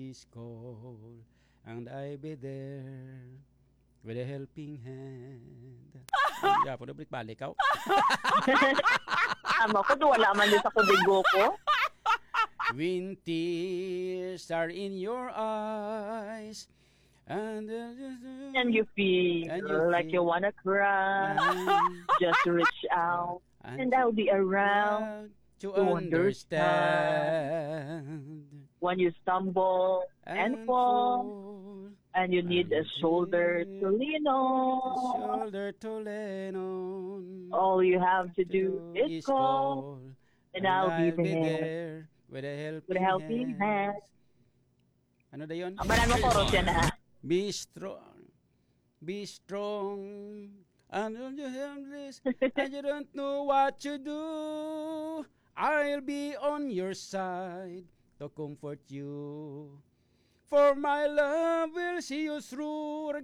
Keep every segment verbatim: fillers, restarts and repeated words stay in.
is cold, and I be there with a helping hand. Yeah, po na balik ikaw. Ama ko, wala man din sa kubigo ko. When tears are in your eyes, and uh, And you feel And you like feel- you wanna cry. Just reach out, and I'll be around. to to understand When you stumble and fall, and you need a shoulder to lean on, shoulder to lean on. all you have to do is call, and I'll be there with a helping, with a helping hand. Ano da yun? Amanan mo chorus yan ha. Be strong. Be strong. And you helpless. And you don't know what to do. I'll be on your side to comfort you. For my love will see you through.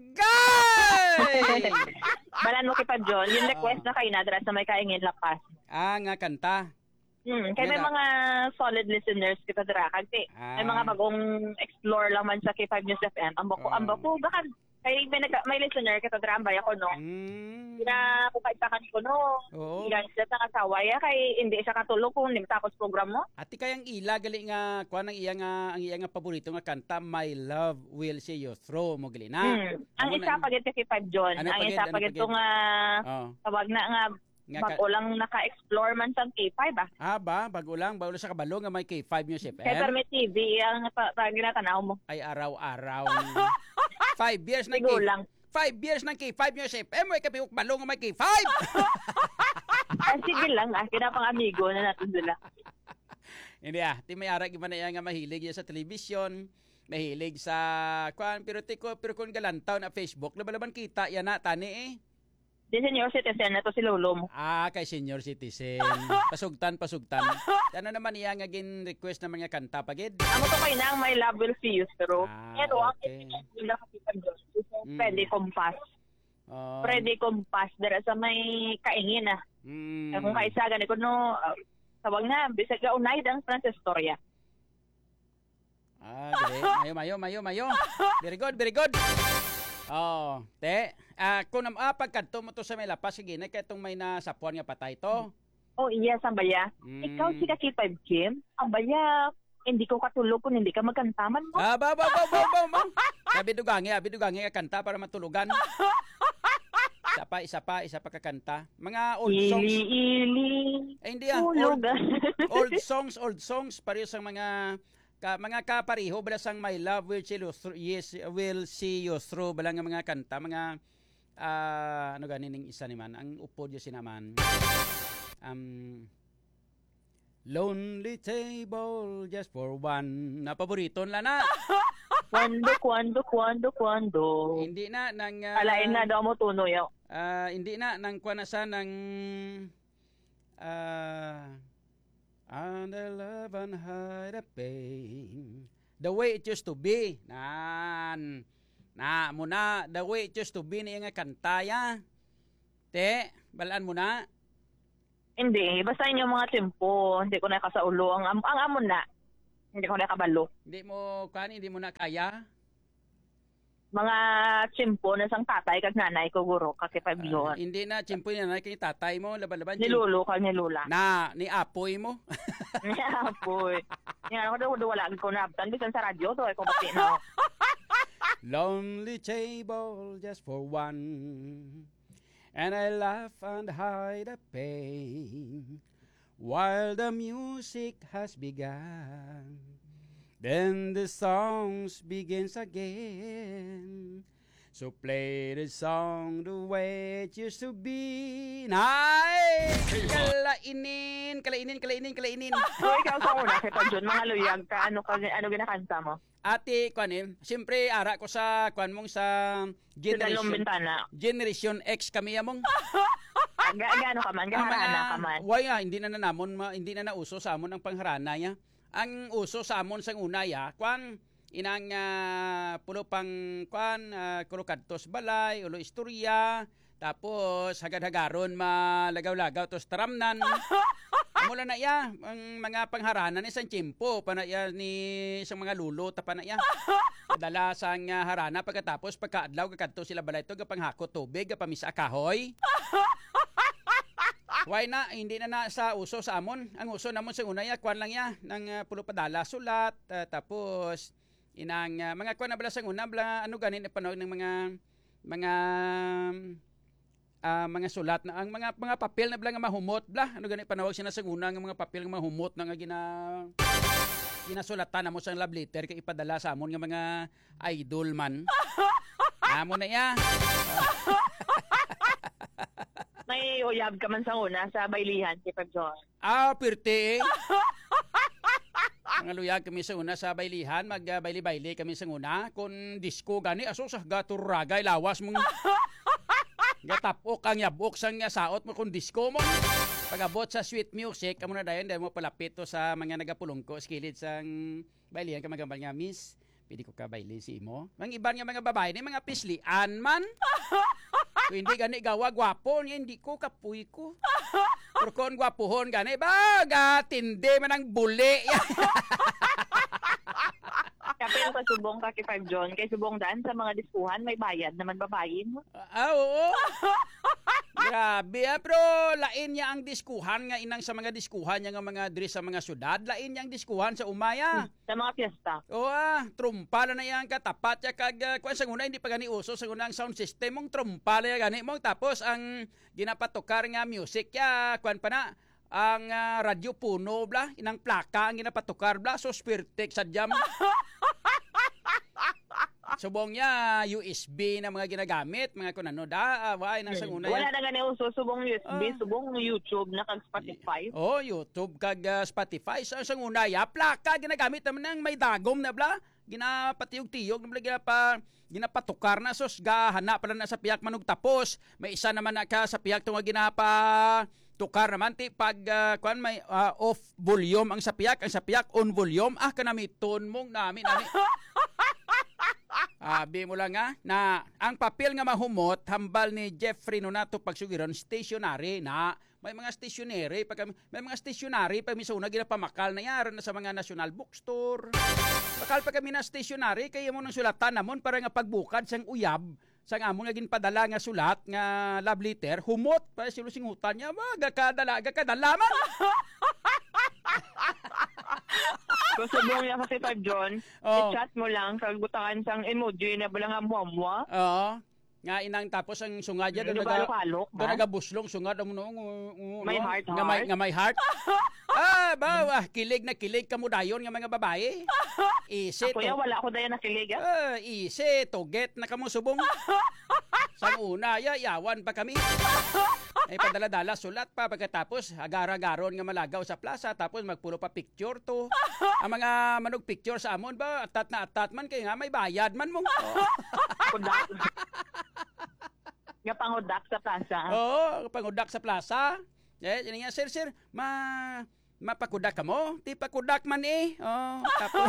Gay! Balan mo kita, John. Yung request na kayo na adres na may kaingin lapas. Ah, nga kanta. Hmm, kaya may Yan na. mga solid listeners kita dira kasi Ah. may mga bagong explore lang man sa K five News F M. Amba ko, Oh. amba ko, baka may, may, nag- may listener kita dira ambay ako no. Mm. Kina pupaisakan ko no. Oo. Ilan siya sa kasawa ya kay hindi siya katulog kung hindi tapos program mo. Ati kayang ila gali nga kuan ang iya nga ang iya nga paborito nga kanta My Love Will See You Through mo gali na. Hmm. Ang Amo isa na- pagit K five John, Ano ang pagit, isa ano pagit pagit? nga Oh. tawag na nga Nga ka- bago lang naka-explore man sa K five ah. Ah ba, bago lang, bago lang sa kabalo nga may K five News F Kaya M. may T V ang pa, pa, ginatanaw mo. Ay araw-araw. Five years ng K Sigo lang. Five years ng K five News F M. May kapiuk balo nga may K five. Ah, sige lang ah, kinapang amigo na natin sila. Hindi ah, ti may ara gimana iya nga mahilig iya sa television, mahilig sa kuan pero ti ko pero kun galantaw na Facebook, laban-laban kita yan na tani eh. Di senior citizen na to si Lolo mo. Ah, kay senior citizen. Pasugtan, pasugtan. Ano naman iya nga gin request na mga kanta pagid? Amo to kayo na ang My Love Will See You Through. Ah, Pero ang okay. nila kapitan Diyos. Mm. Pwede kompas. Oh. Pwede kompas. Dara sa may kaingin ah. Mm. Kung kaisa gani ko no, uh, tawag nga, bisag ka unay ang Francis Storya. Ah, dire. Mayo, mayo, mayo, mayo. Very good, very good. Oh, te. Ah, kung am ah, pagkadto mo to sa may lapas sige na kay tong may nasapuan nga patay to. Oh iya, sambaya. Mm. Ikaw si ka K five Kim, ang baya, hindi ko katulog kung hindi ka magkantaman mo. Ah, ba ba ba ba ba. ba. Sabi dugangi, abi dugangi ka kanta para matulugan. Isa pa, isa pa, isa pa kakanta. Mga old songs. Ili-ili, Eh, hindi ah. Old, tulugan. old songs, old songs. Pareho sa mga ka, mga kapariho bala sang My Love Will See You Through, yes, will see you through bala nga mga kanta, mga ah, ano gani ning isa ni man ang upod yo sinaman. Um Lonely Table Just for One. Na paborito la na. Kwando, kwando, kwando, kwando. Hindi na nang ah, Alain na daw mo tuno yaw. ah, hindi na nang kuan na sa nang ah and the love and hide the pain. The way it used to be. Nan. Na mo na the way it used to be ni nga kantaya. Te, balaan mo na. Hindi, basta inyo mga tempo. Hindi ko na kasaulo. Ang, ang, ang amon na. Hindi ko na kabalo. Hindi mo kani, hindi mo na kaya. Mga tsimpo na sang tatay kag nanay ko guro kasi Ah, pagbiyon. hindi na chimpoy na kay tatay mo laban-laban. Ni lolo kag ni lula. Na ni apoy mo. Yeah, boy. Yan ako daw wala ko na abtan bisan sa radyo to ay ko pati na. Lonely table just for one, and I laugh and hide the pain while the music has begun. Then the songs begins again. So play the song the way it used to be. Nay! Kalainin, kalainin, kalainin, kalainin. So ikaw sa una kay John mga luyag ka ano ka ano ginakanta mo? Ate, kuanin, siyempre ara ko sa kuan mong sa Sa dalong generation bintana. Generation X kami among. Aga ano ka man, gaharana ka man. Why ah, hindi na nanamon, ma, hindi na nauso sa amon ang pangharana ya. Ang uso sa amon sang una ya, kuan inang uh, pulo pang kuan uh, kulo kadtos balay, ulo istorya, tapos hagad-hagaron malagaw-lagaw tos taramnan. Mula na iya, ang mga pangharanan isang tiyempo, pa na iya ni isang mga lulo, tapa na iya. Dala sang uh, harana, pagkatapos pagkaadlaw, kakadto sila balay ito, gapanghakot tubig, gapamisa kahoy. Why na, hindi na na sa uso sa amon. Ang uso namon sa una ya, kwan lang ya, ng uh, pulo padala sulat, uh, tapos inang uh, mga kwan na bala sa una, bala, ano ganin na panahon ng mga mga uh, mga sulat na ang mga mga papel na bala nga mahumot bla ano gani panawag sila sa una nga mga papel nga mahumot na nga gina ginasulatan namo sa love letter kay ipadala sa amon nga mga idol man. Amo na ya. May uyab ka man sa una sa baylihan si Pag John. Ah, pirte. Mga luyag kami sa una sa baylihan, mag-bayli-bayli kami sa una. Kung disco gani, aso sa gaturagay, lawas mong gatapok ang yabok sang saot mo kung disco mo. Pag-abot sa sweet music, kamo na dayon, dahil mo palapit to sa mga nagapulong ko, skilid sang baylihan, ka magambal nga, miss, pwede ko ka bayli si imo. Ang iban nga mga babae, ni mga pislian man. Kung hindi gani gawa, gwapo, hindi ko, kapuy ko. Pero kung gwapuhon gani, baga, tindi man ang buli. Kapag yung pasubong ka kay Pag John, kay subong daan sa mga diskuhan, may bayad naman babayin mo. Ah, oo. Grabe ah, pero lain niya ang diskuhan nga inang sa mga diskuhan niya nga mga diri sa mga syudad, lain niya ang diskuhan sa umaya. Sa mga piyesta. Oo ah, trumpa na yan katapat ya kag uh, kuan sa una hindi pa gani uso sa unang sound system mong trumpa na gani mo tapos ang ginapatukar nga music ya kuan pa na ang uh, radyo puno bla inang plaka ang ginapatukar bla so spirtek sa jam. Subong niya U S B na mga ginagamit, mga kunano da, away nang Hmm. una. Wala na gani uso subong U S B, Ah. subong YouTube na kag Spotify. Oh, YouTube kag uh, Spotify sa sang una ya plaka ginagamit naman ng may dagom na bla, ginapatiyog-tiyog na bla ginapa ginapatukar na sos gahana pala na sa piyak manog tapos. May isa naman na ka sa piyak tunga ginapa tukar naman ti pag uh, kuan may uh, off volume ang sapiyak, ang sapiyak on volume ah kanamiton mong nami nami. Abi mo lang nga na ang papel nga mahumot hambal ni Jeffrey Nonato pagsugiron stationary na may mga stationary pag may mga stationary pag misuna ginapamakal na yaran na sa mga national bookstore. Bakal pa kami na stationary kay mo nang sulatan namon para nga pagbukad sang uyab sang amon nga ginpadala nga sulat nga love letter humot pa silo singutan niya maga kadala kadala man. Kung subong niya kasi Pag John, Oh. i-chat mo lang kag butangan sang emoji na bala nga muamwa. Oo. Nga inang tapos ang sungad ya Ano doon ba naga palok doon ba? nagabuslong sungad mo no. May heart, nga may heart? nga may heart. Ah, ba, ah, kilig na kilig kamo dayon nga mga babae. Isi Ako to. ya, wala ako dayan nakilig. ah. Ah, isi to get na kamo subong. Sang una ya yawan pa kami. Ay padala-dala sulat pa pagkatapos agar-agaron nga malagaw sa plaza tapos magpulo pa picture to. Ang mga manog picture sa amon ba atat na atat man kay nga may bayad man mo. Oh. Kudak. Nga pangudak sa plaza. Oo, pangudak sa plaza. Eh, yun nga, sir, sir, ma mapakudak ka mo? Di pakudak man eh. Oh, tapos.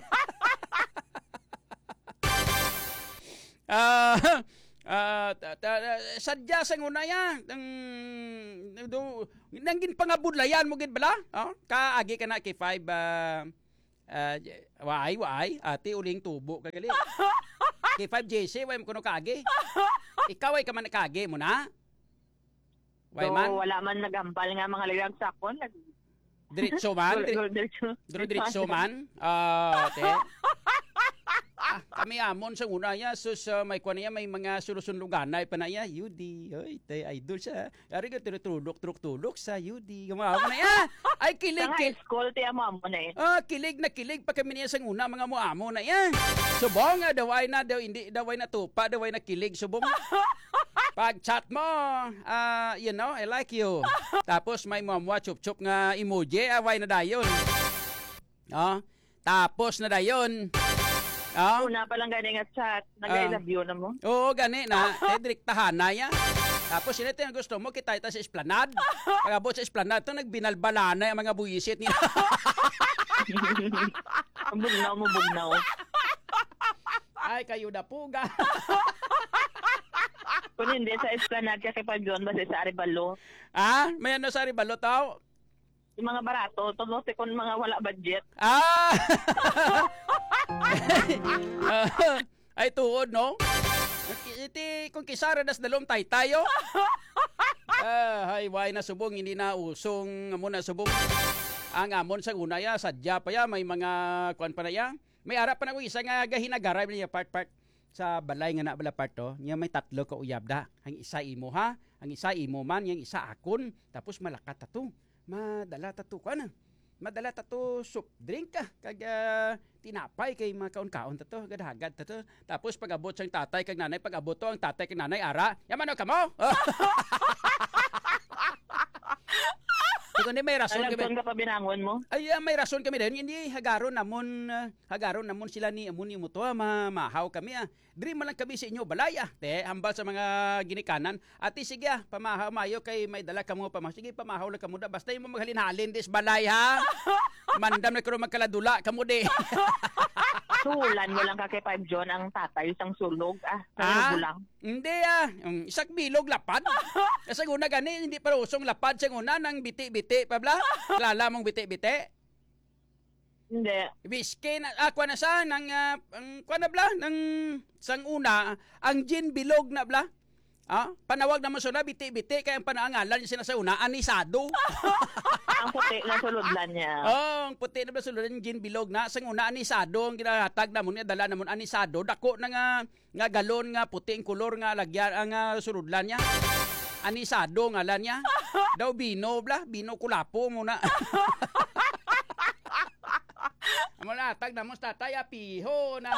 Ah, ah, sadya sa nguna ya. Ang do nanggin pangabudlayan mo gid bala? Oh, kaagi ka na kay five uh, uh, waay waay ate uling tubo kagali. Kay five J C way mo kuno kaagi. Ikaw ay ka man kaagi mo na. Way So, man. wala man nagampal nga mga layag sakon. Nag- Diretso man. Dul- dul- dul- Duro diretso man. Ah, te. Ah, kami amon sa una ya sus uh, may kuan niya may mga sulusun luganay pa na ya Yudi. Oy, tay idol siya. Ari ka tulok tulok tulok sa Yudi. Gumawa na ya. Ay kilig Sa high kilig. school, tiya mo mo na eh. Ah, kilig na kilig pa kami niya sa una mga muamo na yan. Subong nga daway na daw hindi daway na tupa, daway na kilig subong. Pag chat mo, ah, you know, I like you. Tapos may muamwa chup-chup nga emoji, away na dayon. Oh, tapos na dayon. Oh, Una pa lang gani nga chat. Ah. Nag-I love you na mo. oo, gani na. Eh, direct tahanan ya. Tapos yun ito yung gusto mo, kita ito sa esplanade. Pagabot sa esplanade, ito nagbinalbalana yung mga buwisit niya. Bugnaw mo, bugnaw. Ay, kayo na puga. Kung hindi sa esplanade ka kay Pag John, basta sa Arevalo. Ah, may ano sa ribalo tao? Yung mga barato, tuloy kon mga wala budget. Ah! Ay tuod no? Iti kung kisara das dalom tay tayo. Ah, hay way na subong hindi na usong amo na subong. Ang amon sa una ya sadya pa ya may mga kuan pa na ya. May ara pa na ko isa nga gahinagaray niya part part sa balay nga na bala part to. Niya may tatlo ka uyab da. Ang isa imo ha, ang isa imo man, yang isa akon, tapos malakat tato. Madala tato ko na. Madala tato soup drink ka kag uh, tinapay kay makaon-kaon tato gadhagad tato. Tapos pag-abot sang tatay kag nanay, pag-abot to ang tatay kag nanay ara. Yaman ka mo. Kung hindi may rason kami. Alagton ka pa binangon mo? Ay, uh, may rason kami din. Hindi hagaron namon uh, hagaron namon sila ni amon ni mo to ma mahaw kami ah. Diri man lang kami sa inyo balaya. Te hambal sa mga ginikanan. Ati sige ah, pamahaw mayo kay may dala kamo pa. Sige pamahaw lang kamo da basta imo maghalin-halin dis balay ha. Mandam na karon magkaladula kamo di. Sulan mo lang ka kay Five John ang tatay isang sulog ah. Ah, Bulang. hindi ah. Um, isak bilog lapad. Kasi una gani hindi pa usong lapad sa una nang biti-biti pa bla. Lala mong biti-biti. Hindi. Biske na ako na sa nang uh, ang kuan na bla nang sang una ang gin bilog na bla. Ah, panawag naman sila biti-biti kay ang panaangalan niya sina sa una anisado. Ang puti na sulodlan niya. Oh, ang puti na ba sulod ng gin bilog na sang una anisado ang ginahatag namon niya dala namon anisado dako na nga nga galon nga puti ang kolor nga lagyan ang uh, sulodlan niya. Anisado ngalan niya. Daw bino bla, bino kulapo muna. Mula tag na mo tatay apiho na.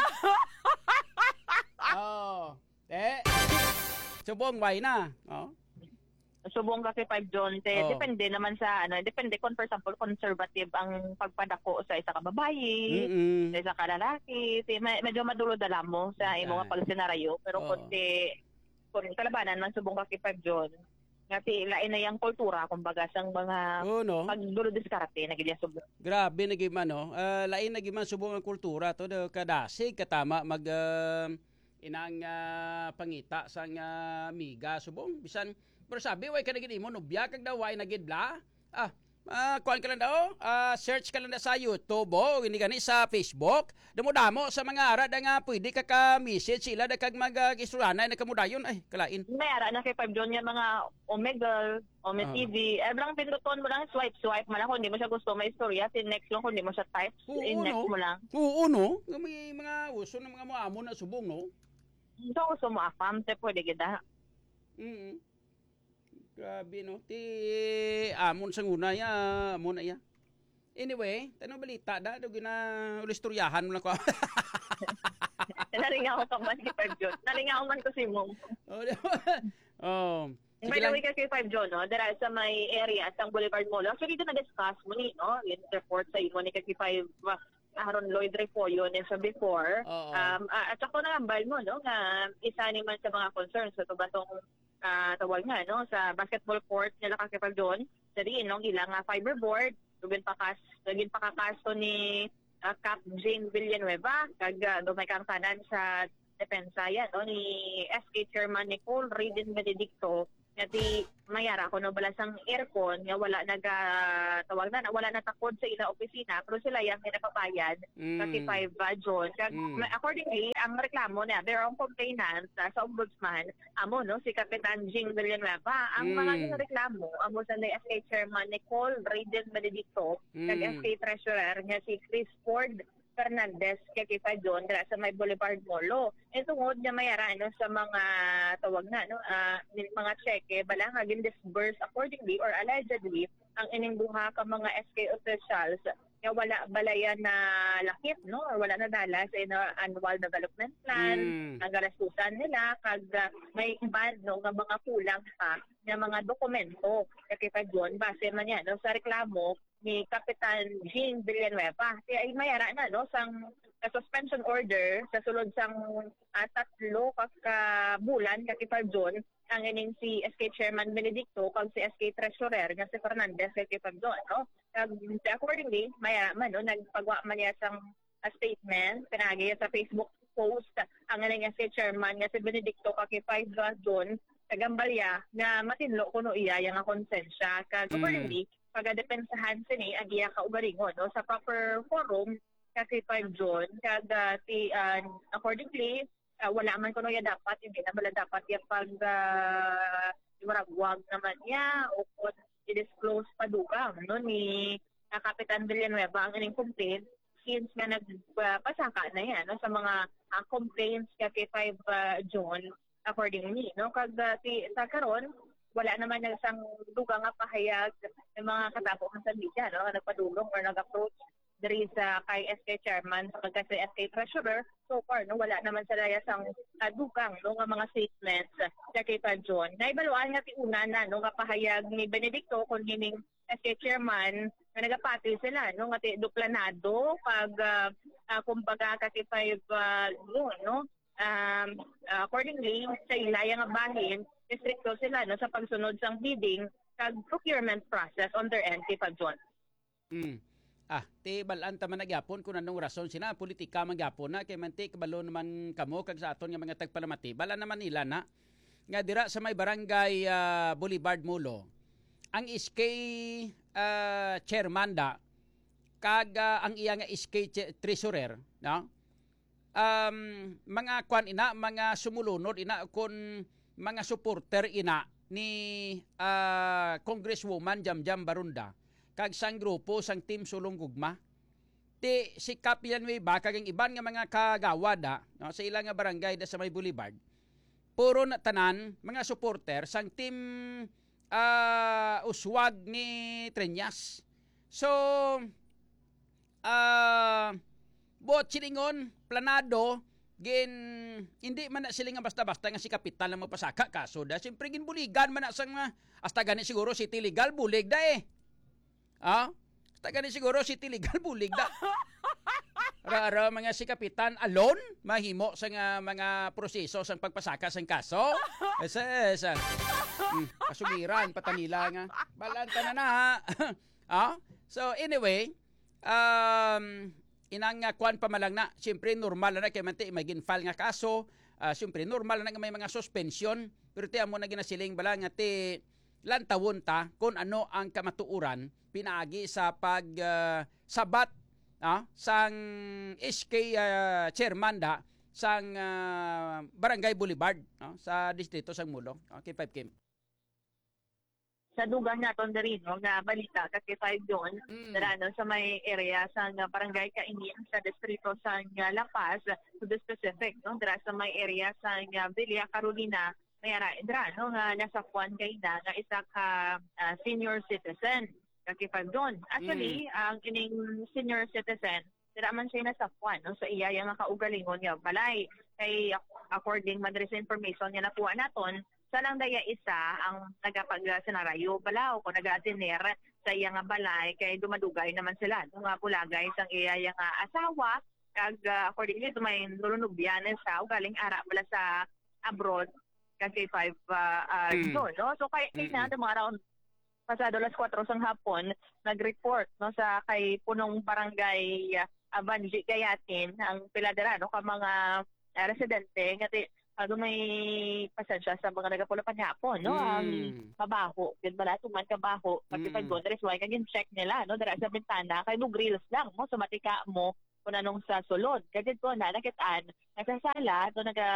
Oh. Eh. Subong way na. Oh. Subong ka kay Five John, te, Oh. depende naman sa ano, depende kung for example conservative ang pagpadako sa isa ka babae, Mm-mm. sa isa ka lalaki, te, me- medyo madulo dala mo sa imo nga pagsenaryo, pero Oh. kung te, kung kalabanan man subong ka kay Five John, nga ti lain na yang kultura kumbaga sang mga Oh, no. pagdulo diskarte na gid subong. Grabe na man no. Uh, lain na man subong ang kultura to do kadasig katama mag uh, inang uh, pangita sang uh, miga subong bisan pero sabi way kanagid imo nobya kag daw way nagid bla. Ah, uh, kuan ka lang daw, uh, search ka lang da sa YouTube o hindi gani sa Facebook. Damo-damo sa mga ara da nga pwede ka ka-message sila da kag mag-istoryanay na kamudayon ay kalain. May ara na kay Five John yung mga Omegle, Ome Ah. T V. Eh, lang pinduton mo lang swipe swipe man lang kung hindi mo siya gusto may istorya, tin next lang kung hindi mo siya type, Oo, in next no? mo lang. Oo no, may mga uso ng mga muamon na subong no. So gusto mo afam, te pwede gida. Mm. Grabe no. Ti amon sang una ya, amon na ya. Anyway, tanong balita da do gina ulistoryahan mo lang ko. Nalinga ako ka man kay Five John. Nalinga ako man ko si Mong. Oh. di ba? Oh. By Sige the lang. way, kay Five John, no, dara sa may area sa Boulevard Mall. Actually, dito na-discuss mo ni, no, yung report sa imo ni kay Five uh, Aaron Lloyd Refollo ni sa before. Oo. Um, uh, at ako na ambal mo, no, nga isa ni man sa mga concerns sa so, batong uh, tawag nga, no, sa basketball court nila kay Five John. Sa diin, no, ilang uh, fiberboard, tugin pakas, tugin pakakasto ni uh, Cap Jane Villanueva, kag uh, dumay kang tanan sa depensa yan, no, ni S K Chairman Nicole Raiden Benedicto, nga ti mayara ko no balasang aircon nga wala naga tawag na wala na takod sa ila opisina pero sila yang pinapapayad Mm. thirty-five uh, John. Kag, Mm. accordingly, ang reklamo niya, there are complainants uh, sa ombudsman, amo no si Kapitan Jing Villanueva, ang Mm. mga reklamo amo sa ni S K Chairman Nicole Raiden Benedicto, kag Mm. S K Treasurer nga si Chris Ford Fernandez kay Kifa John dira sa may Boulevard Molo. E tungod na mayara no sa mga tawag na no uh, mga cheque bala nga gin disbursed accordingly or allegedly ang ining duha ka mga S K officials nga wala balayan na lakip no or wala na dala sa ina annual development plan Mm. ang galastusan nila kag uh, may iban no nga mga kulang pa nga mga dokumento kay Kifa John base man yan no sa reklamo ni Kapitan Jean Villanueva. Kaya ay mayara na no sang uh, suspension order sa sulod sang uh, tatlo ka bulan kay Five John ang ining si S K Chairman Benedicto kag si S K Treasurer nga si Fernandez kay Five John no. Kag accordingly mayara man no nagpagwa man niya sang uh, statement pinagi sa Facebook post ang ining S K Chairman nga si Benedicto kag Five John kagambalya nga matinlo kuno iya yang konsensya kag accordingly pagadepensahan sini ang iya kaugalingon no sa proper forum kasi five June kada ti uh, accordingly uh, wala man kuno ya dapat hindi na wala dapat ya pag uh, iwaragwag naman niya o kung i-disclose pa dugang no ni uh, Kapitan Villanueva ang ining complaint since nga nagpasaka uh, na yan no, sa mga uh, complaints kay five June accordingly no kag uh, ti sa karon wala naman na isang dugang nga pahayag ng mga katapok sa media no nagpadulong or nag-approach diri sa kay S K chairman sa pagka sa S K treasurer so far no wala naman sa daya sang uh, dugang no nga mga statements sa kay five June naibaluan nga ti una na no nga pahayag ni Benedicto kun hining S K chairman na nagapati sila no nga ti duplanado pag uh, uh, kumbaga kay five June no um, uh, accordingly sa ilaya nga bahin restricto sila no sa pagsunod sang bidding kag procurement process on their end kay five June. Mm. Ah, ti balaan ta man nagyapon kung anong rason sina politika man gyapon na kay manti kabalo naman kamo kag sa aton nga mga tagpalamati. Bala naman nila na nga dira sa may barangay uh, Boulevard Mulo. Ang S K uh, chairman da kag uh, ang iya nga S K treasurer, no? Um, mga kwan ina, mga sumulunod ina kun mga supporter ina ni uh, Congresswoman Jamjam Barunda kag sang grupo sang Team Sulong Gugma ti si Kapitan Villanueva kag ang iban nga mga kagawad no, sa ilang nga barangay da sa may Boulevard puro na tanan mga supporter sang Team uh, Uswag ni Treñas so uh, buot silingon planado gin hindi man na sila nga basta-basta nga si kapitan lang magpasaka kaso da siyempre ginbuligan man na sang uh, hasta gani siguro city legal bulig da eh ah hasta gani siguro city legal bulig da rara mga si kapitan alone mahimo sa nga mga proseso sang pagpasaka sang kaso esa esa hmm, kasugiran patanila nga balanta na na ah so anyway um inang uh, kwan pa malang na siyempre normal na kay manti may ginfile nga kaso uh, siyempre normal na nga may mga suspension pero ti amo na ginasiling bala nga ti lantawon ta kung ano ang kamatuuran pinaagi sa pag uh, sabat uh, sang S K uh, chairman da sang uh, Barangay Boulevard uh, sa distrito sang Mulo okay five Kim sa dugang naton diri no nga balita kay five June mm. dara no sa may area sa uh, barangay Kainin sa distrito sa uh, La Paz to be specific no dara sa may area sa uh, Villa Carolina mayara dara no nga nasa kwan kay na nga isa ka uh, senior citizen kay five June actually mm. ang ining senior citizen dira man siya nasa kwan no sa iya nga kaugalingon nga balay kay according madre sa information nga nakuha naton sa lang daya isa ang nagapag-senaryo balaw ko nag-atiner sa iya nga balay kay dumadugay naman sila no nga bulagay sang iya nga asawa kag uh, accordingly to may nulunubyanan sa galing ara bala sa abroad kay five uh, uh, mm. so, no so kay mm-hmm. na mga around pasado alas kwatro sang hapon nag-report no sa kay punong barangay uh, Banji Gayatin ang piladera no ka mga uh, residente nga ano may pasensya sa mga nagapulapan hapon, no? Mm. Ang mabaho. Yan bala, tuman kabaho. Kasi mm. pag doon, there's why kagin check nila, no? Dara sa bintana, kay no grills lang, mo? So, matika mo kung anong sa sulod. Kaya dito na, nakitaan, nagsasala, doon naga,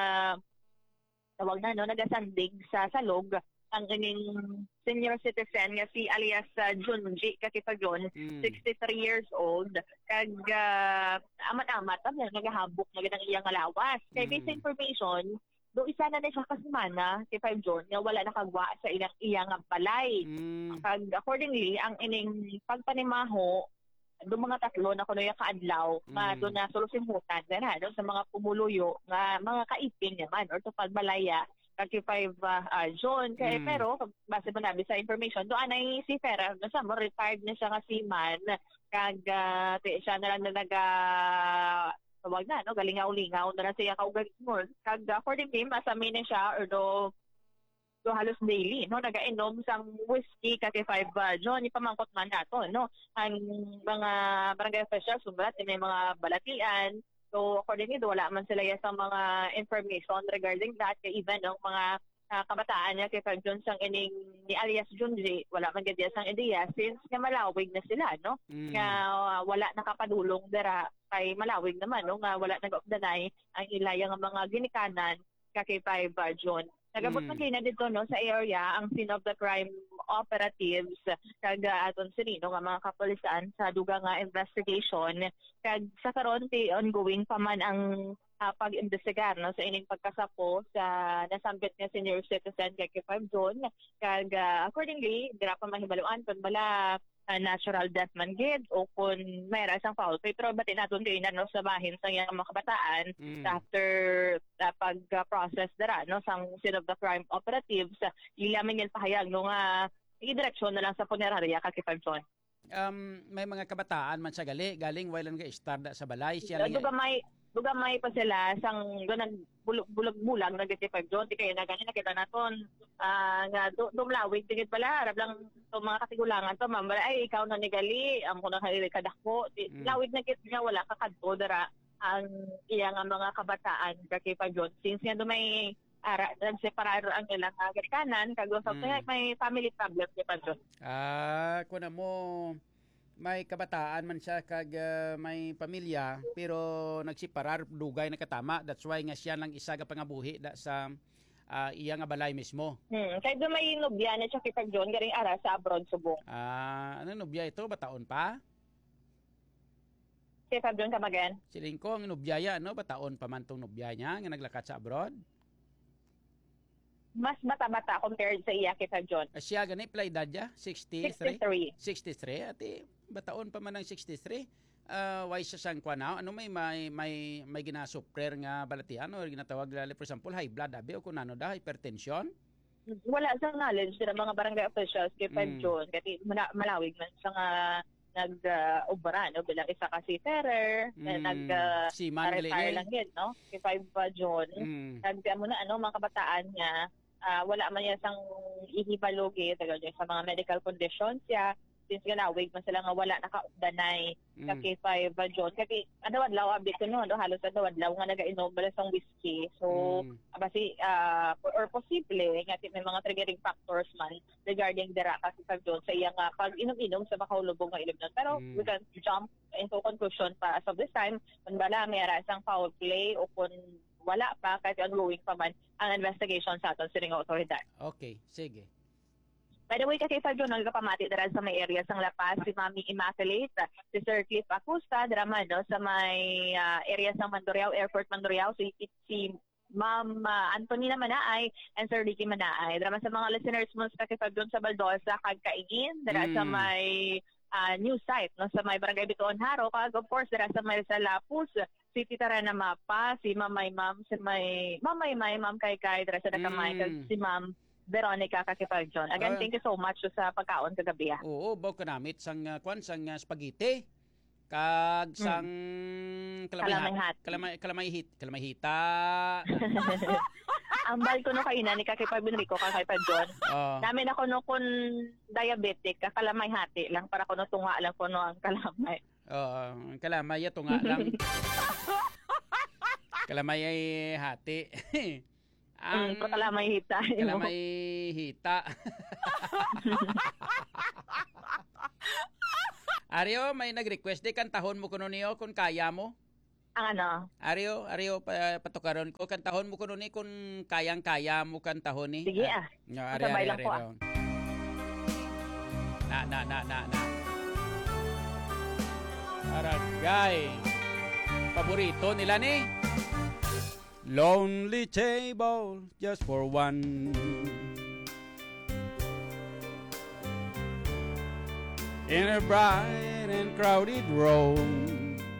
tawag na, no? Nagasandig sa salog, ang ining senior citizen nga si alias uh, Junji Kakipagyon, mm. sixty-three years old, kag uh, amat-amat, uh, nagahabok na ganang iyang alawas. Kay mm. basic information, do isa na na siya kasimana si five June nga wala nakagwa sa ilang iyang balay. Mm. Kag accordingly, ang ining pagpanimaho, do mga tatlo na kuno yung kaadlaw, mm. nga do na solusimutan na no, sa mga pumuluyo, nga mga kaipin naman, or to pagbalaya, kay five uh, uh, June. Kaya, mm. pero, base mo nabi sa information, doon ay si Ferrer, nasa mo, retired na siya nga seaman, kag uh, siya na lang na naga tawag na, no? Galingaw-lingaw na lang siya kaugalingon. Kag accordingly, masamin na siya or do, do halos daily, no? Naga-inom sang whiskey kay five uh, June, ipamangkot man nato, no? Ang mga barangay officials, sumbrat, may mga balatian. So accordingly, do, wala man sila sa mga information regarding that, kay even no, mga ah, kabataan niya kay John sang ining ni alias Junji wala man gid sang ideya since nga malawig na sila no Mm. nga ah, wala nakapadulong dira kay malawig naman no nga wala nag-opdanay ang ilaya nga mga ginikanan ka kay Paiva John. Nagabot Mm. man kay na dito no sa area ang scene of the crime operatives kag ah, aton sinino nga mga kapulisan sa dugang nga investigation kag sa karon ti ongoing pa man ang ah, pag-imbestigar no sa ining pagkasapo sa nasambit nga senior citizen kay Kipag John kag ah, accordingly dira pa mahibaluan kun bala ah, natural death man gid o kun mayra sang foul play pero batin naton kay na no sa bahin sa iyang mga kabataan Mm. after uh, pag-process dara no sang scene of the crime operatives uh, ilamin yung pahayag no nga i-direksyon na lang sa punerarya kay Kipag John. Um, may mga kabataan man sa gali, galing wala nga start sa balay. Siya lang Duga may duga may pa sila sang ganang bulag-bulag na giti Kipag John di kay na ganin nakita naton ah, nga du- dumlawig tingid pala arab lang to mga katigulangan to ma'am Bala, ay ikaw na ni gali am ko na kay kadako Di- Mm. lawig na kit nga wala ka kadto dara ang iya nga mga kabataan kay Kipag John since nga dumay ara nagseparar ang ilang uh, kanan kag usap Mm. may family problem kay Kipag John. Ah, kuna mo may kabataan man siya kag ah, may pamilya pero nagsiparar dugay na katama. That's why nga siya lang isa ka pangabuhi da sa ah, iya nga balay mismo. Hmm, kay dumay nobya na siya Kipag John garing ara sa abroad subong. Ah, ano nobya ito? Bataon pa? Kay Kipag John kamagan. Siling ko ang nobyaya, no? Bataon pa man tong nobya niya nga naglakat sa abroad. Mas bata-bata compared sa iya kay Kipag John. Ah, siya gani play dadya sixty-three. sixty-three. sixty-three ati bataon pa man ng sixty-three. Ah, why sa sang kwa ano may may may may ginasuprer nga balatian or ginatawag lali for example high blood abi o kunano da hypertension. Wala sa knowledge sila mga barangay officials kay Kipag Mm. John kasi mala- malawig man sa nga nag-ubara no bilang isa ka seafarer na Mm, nag uh, Seaman gali retire ni. lang yun no kay Kipag John. Mm. Nagbiya mo na ano mga kabataan niya ah, wala man yan sang ihibalogi tagal niya sa mga medical conditions siya since ganawig man sila nga wala nakaugdanay sa Mm. K five John kasi adawad law abit ko no no, halos adawad law nga nagainom bala sang whiskey so Mm. basi ah, or posible nga may mga triggering factors man regarding dira kasi Kipag John sa iyang ah, pag inom-inom sa makahulubong nga ilim nun pero Mm. we can jump into conclusion pa as of this time kung bala may ara sang foul play o kung wala pa kahit ongoing pa man ang investigation sa aton sining otoridad. Okay, sige. By the way, kasi sa John, nagkapamati dara sa may area sang La Paz, si Mami Immaculate, si Sir Cliff Acosta, dara man, no, sa may ah, area sang Mandurriao, Airport Mandurriao, si, si Ma'am ah, Antonina Manaay and Sir Ricky Manaay. Dara man sa mga listeners mo sa Kipag John sa Baldosa, kag Kaigin, dara sa Mm. may ah, news site, no, sa may Barangay Bitoon Haro, kag of course, dara sa may sa Lapus, si Tita Rana Mapa, si Mamay Ma'am, si may Mamay May, Ma'am Kay Kay, dara sa Nakamay, Mm. kag si Ma'am Veronica Kakipag John. Again, Ah. thank you so much sa pagkaon kagabi. ah. Oo, baw kanamit sang uh, kwan sang uh, spaghetti kag sang kalamay Kalamay hat- hat. kalamay kalamay hit kalamay hita. Ambal ko no kay ina ni Kakipag Benrico Kakipag John. Oh. Namin ako no kun diabetic, kakalamay hati lang para ko no tunga lang ko no ang kalamay. Oh, kalamay ito nga lang. Kalamay ay hati. Ang Ang kalamay hita. you know. kalamay hita. Ario, may nag-request di kantahon mo kuno niyo kung kaya mo. Ang ano? Ario, Ario pa, patukaron ko kantahon mo kuno ni kung kayang-kaya mo kantahon ni. Sige ah. No, ari Sabay ari lang ari. po, ah. raw. Na na na na na. Aragay. Paborito nila ni. Lonely table just for one. In a bright and crowded room.